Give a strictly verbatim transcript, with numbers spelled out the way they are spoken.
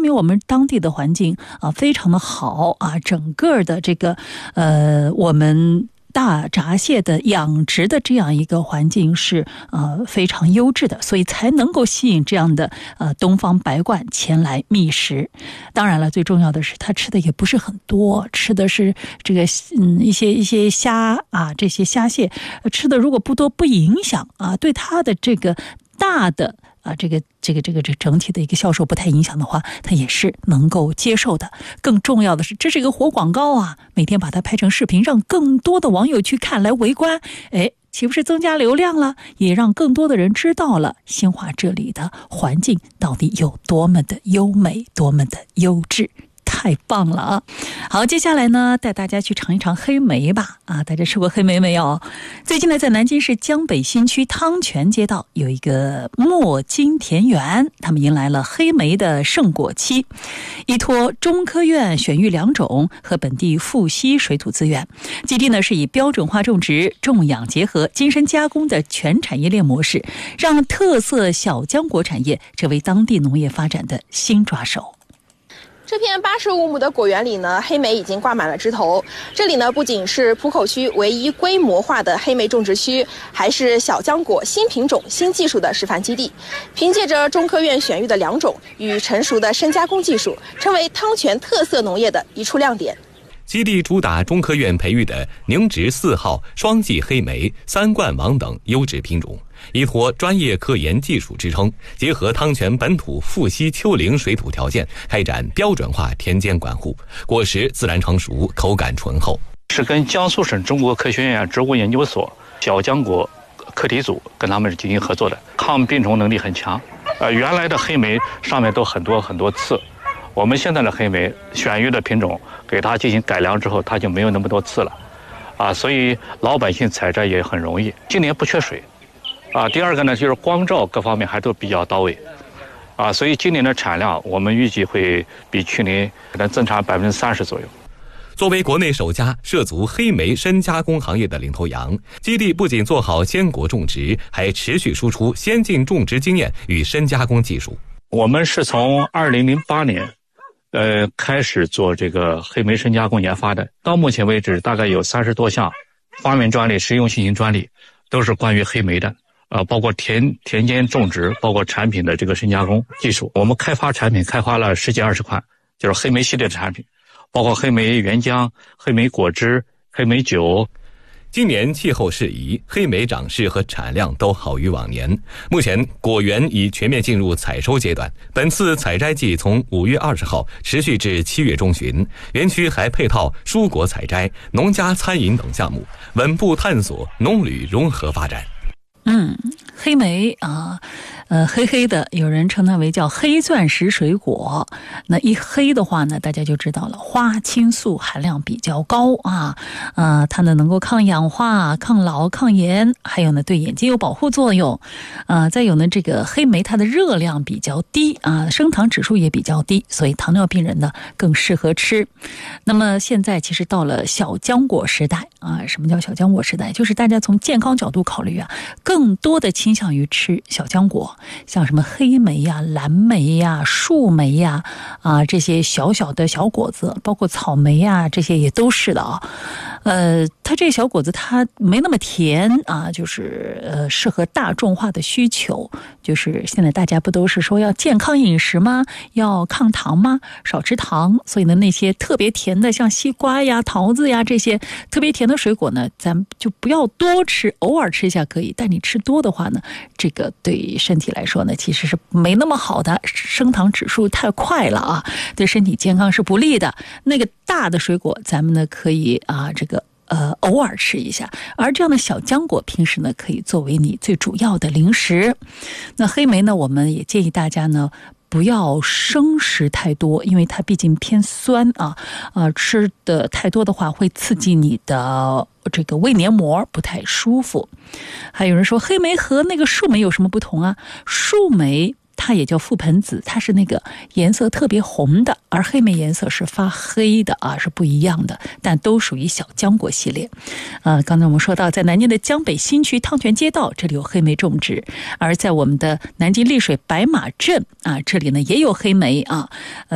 明我们当地的环境啊非常的好啊，整个的这个呃我们大闸蟹的养殖的这样一个环境是呃非常优质的，所以才能够吸引这样的呃东方白鹳前来觅食。当然了，最重要的是它吃的也不是很多，吃的是这个嗯一些一些虾啊，这些虾蟹吃的如果不多不影响啊，对它的这个大的啊，这个这个这个这整体的一个销售不太影响的话，它也是能够接受的。更重要的是，这是一个活广告啊，每天把它拍成视频，让更多的网友去看来围观，哎，岂不是增加流量了？也让更多的人知道了新华这里的环境到底有多么的优美，多么的优质。太棒了啊！好，接下来呢，带大家去尝一尝黑莓吧。啊，大家吃过黑莓没有？最近呢，在南京市江北新区汤泉街道有一个墨金田园，他们迎来了黑莓的盛果期。依托中科院选育良种和本地富硒水土资源，基地呢是以标准化种植、种养结合、精深加工的全产业链模式，让特色小浆果产业成为当地农业发展的新抓手。 这片八十五亩的果园里呢，黑莓已经挂满了枝头。这里呢，不仅是浦口区唯一规模化的黑莓种植区，还是小浆果新品种、新技术的示范基地。凭借着中科院选育的良种与成熟的深加工技术，成为汤泉特色农业的一处亮点。 基地主打中科院培育的宁直四号、双季黑莓、三冠王等优质品种，依托专业科研技术支撑，结合汤泉本土富硒丘陵水土条件，开展标准化田间管护，果实自然成熟，口感醇厚。 是跟江苏省中国科学院植物研究所小浆果课题组跟他们进行合作的，抗病虫能力很强。呃，原来的黑莓上面都很多很多刺，我们现在的黑莓选育的品种给它进行改良之后，它就没有那么多刺了，啊，所以老百姓采摘也很容易。今年不缺水，啊，第二个呢就是光照各方面还都比较到位，啊，所以今年的产量我们预计会比去年可能增长百分之三十左右。 作为国内首家涉足黑莓深加工行业的领头羊，基地不仅做好鲜果种植，还持续输出先进种植经验与深加工技术。 我们是从二零零八年呃，开始做这个黑莓深加工研发的，到目前为止大概有三十多项发明专利、实用新型专利，都是关于黑莓的，呃，包括田田间种植，包括产品的这个深加工技术。我们开发产品开发了十几二十款，就是黑莓系列的产品，包括黑莓原浆、黑莓果汁、黑莓酒。 今年气候适宜，黑莓长势和产量都好于往年。目前果园已全面进入采收阶段，本次采摘季从五月二十号持续至七月中旬，园区还配套蔬果采摘、农家餐饮等项目，稳步探索农旅融合发展。 嗯，黑莓啊，呃，黑黑的，有人称它为叫黑钻石水果。那一黑的话呢，大家就知道了，花青素含量比较高啊，呃，它呢能够抗氧化、抗老、抗炎，还有呢对眼睛有保护作用。呃，再有呢，这个黑莓它的热量比较低啊，升糖指数也比较低，所以糖尿病人呢更适合吃。那么现在其实到了小浆果时代啊，什么叫小浆果时代？就是大家从健康角度考虑啊，更更多的倾向于吃小浆果，像什么黑莓呀、蓝莓呀、树莓呀啊，这些小小的小果子，包括草莓呀，这些也都是的啊。呃，它这个小果子它没那么甜啊，就是呃适合大众化的需求。就是现在大家不都是说要健康饮食吗？要抗糖吗？少吃糖。所以呢，那些特别甜的，像西瓜呀、桃子呀这些特别甜的水果呢，咱就不要多吃，偶尔吃一下可以。但你吃多的话呢，这个对身体来说呢，其实是没那么好的，升糖指数太快了啊，对身体健康是不利的。那个大的水果，咱们呢可以啊，这个。呃，偶尔吃一下，而这样的小浆果平时呢可以作为你最主要的零食。那黑莓呢，我们也建议大家呢不要生食太多，因为它毕竟偏酸啊，呃，吃的太多的话会刺激你的这个胃黏膜，不太舒服。还有人说黑莓和那个树莓有什么不同啊？树莓它也叫覆盆子，它是那个颜色特别红的，而黑莓颜色是发黑的啊，是不一样的，但都属于小浆果系列。呃，刚才我们说到，在南京的江北新区汤泉街道，这里有黑莓种植，而在我们的南京丽水白马镇啊，这里呢也有黑莓啊。呃